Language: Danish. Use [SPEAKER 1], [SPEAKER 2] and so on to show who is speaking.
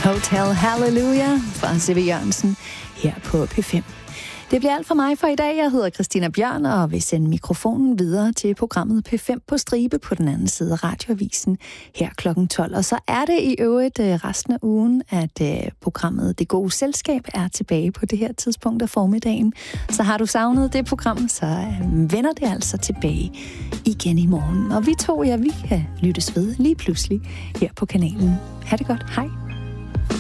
[SPEAKER 1] Hotel Hallelujah fra C.V. Jørgensen her på P5. Det bliver alt for mig for i dag. Jeg hedder Christina Bjørn og vil sende mikrofonen videre til programmet P5 på stribe på den anden side af radioavisen her kl. 12. Og så er det i øvrigt resten af ugen, at programmet Det Gode Selskab er tilbage på det her tidspunkt af formiddagen. Så har du savnet det program, så vender det altså tilbage igen i morgen. Og vi kan lyttes ved lige pludselig her på kanalen. Ha' det godt. Hej.